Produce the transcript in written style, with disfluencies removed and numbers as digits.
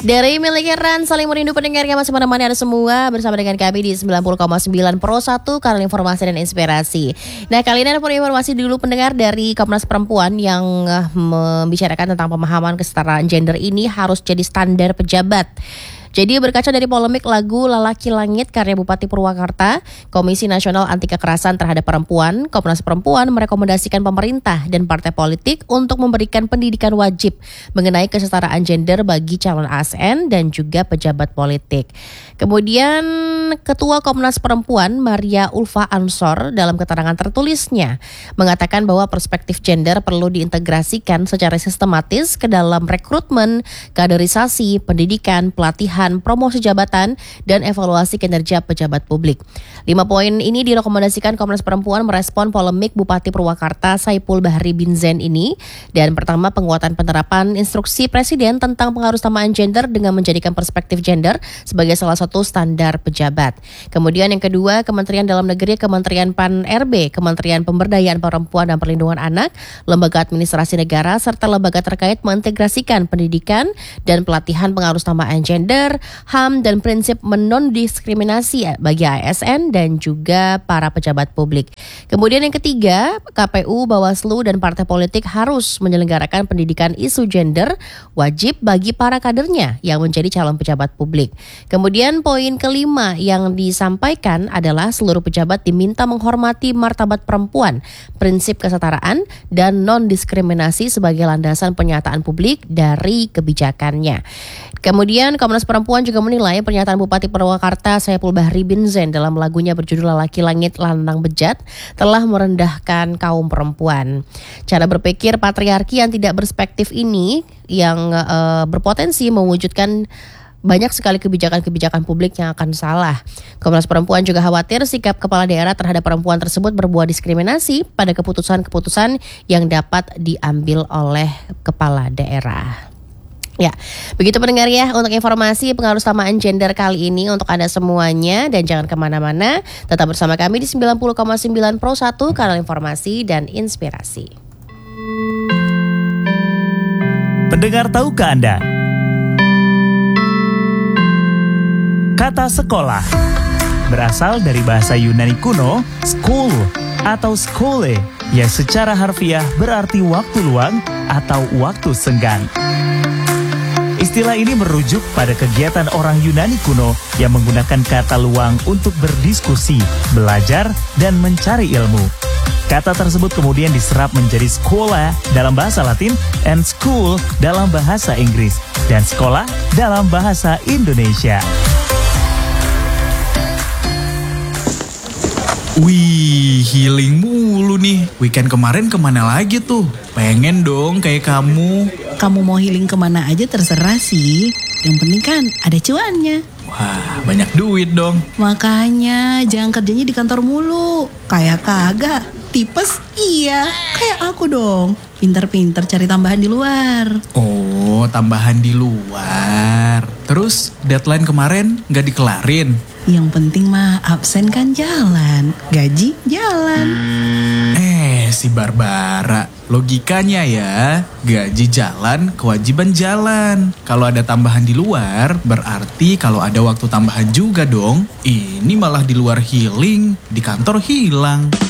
Dari Milikiran, saling merindu pendengarnya masih menemani Anda semua bersama dengan kami di 90,9 Pro 1 kanal informasi dan inspirasi. Nah, kali ini ada informasi dulu pendengar dari Komnas Perempuan yang membicarakan tentang pemahaman kesetaraan gender ini harus jadi standar pejabat. Jadi berkaca dari polemik lagu Lalaki Langit karya Bupati Purwakarta, Komisi Nasional Anti Kekerasan Terhadap Perempuan, Komnas Perempuan merekomendasikan pemerintah dan partai politik untuk memberikan pendidikan wajib mengenai kesetaraan gender bagi calon ASN dan juga pejabat politik. Kemudian Ketua Komnas Perempuan Maria Ulfa Ansor dalam keterangan tertulisnya mengatakan bahwa perspektif gender perlu diintegrasikan secara sistematis ke dalam rekrutmen, kaderisasi, pendidikan, pelatihan, promosi jabatan, dan evaluasi kinerja pejabat publik. 5 poin ini direkomendasikan Komnas Perempuan merespon polemik Bupati Purwakarta Saipul Bahri bin Zain ini. Dan pertama, penguatan penerapan instruksi Presiden tentang pengharussamaan gender dengan menjadikan perspektif gender sebagai salah satu standar pejabat. Kemudian yang kedua, Kementerian Dalam Negeri, Kementerian PAN-RB, Kementerian Pemberdayaan Perempuan dan Perlindungan Anak, Lembaga Administrasi Negara, serta lembaga terkait mengintegrasikan pendidikan dan pelatihan pengharussamaan gender, HAM, dan prinsip non-diskriminasi bagi ASN dan juga para pejabat publik. Kemudian yang ketiga, KPU, Bawaslu, dan partai politik harus menyelenggarakan pendidikan isu gender wajib bagi para kadernya yang menjadi calon pejabat publik. Kemudian poin kelima yang disampaikan adalah seluruh pejabat diminta menghormati martabat perempuan, prinsip kesetaraan, dan non-diskriminasi sebagai landasan pernyataan publik dari kebijakannya. Kemudian Komnas Perempuan juga menilai pernyataan Bupati Purwakarta Saipul Bahri bin Zain dalam lagunya berjudul Lalaki Langit Lanang Bejat telah merendahkan kaum perempuan. Cara berpikir patriarki yang tidak berspektif ini yang berpotensi mewujudkan banyak sekali kebijakan-kebijakan publik yang akan salah. Komnas Perempuan juga khawatir sikap kepala daerah terhadap perempuan tersebut berbuah diskriminasi pada keputusan-keputusan yang dapat diambil oleh kepala daerah. Ya, begitu pendengar ya untuk informasi pengharussamaan gender kali ini untuk Anda semuanya, dan jangan kemana-mana, tetap bersama kami di 90,9 Pro 1 kanal informasi dan inspirasi. Pendengar, tahukah Anda? Kata sekolah berasal dari bahasa Yunani kuno school atau skole yang secara harfiah berarti waktu luang atau waktu senggang. Istilah ini merujuk pada kegiatan orang Yunani kuno yang menggunakan kata luang untuk berdiskusi, belajar, dan mencari ilmu. Kata tersebut kemudian diserap menjadi sekolah dalam bahasa Latin and school dalam bahasa Inggris dan sekolah dalam bahasa Indonesia. Wih, healing mulu nih. Weekend kemarin kemana lagi tuh? Pengen dong kayak kamu. Kamu mau healing kemana aja terserah sih. Yang penting kan ada cuannya. Wah, banyak duit dong. Makanya jangan kerjanya di kantor mulu. Kayak kagak. Tipes iya. Kayak aku dong. Pinter-pinter cari tambahan di luar. Oh, tambahan di luar. Terus deadline kemarin gak dikelarin? Yang penting mah absen kan jalan. Gaji jalan. Si Barbara, logikanya ya, gaji jalan, kewajiban jalan. Kalau ada tambahan di luar, berarti kalau ada waktu tambahan juga dong. Ini malah di luar healing, di kantor hilang.